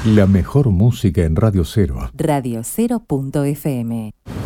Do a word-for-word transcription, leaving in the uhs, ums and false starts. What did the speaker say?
La mejor música en Radio Cero. Radio Cero punto F M.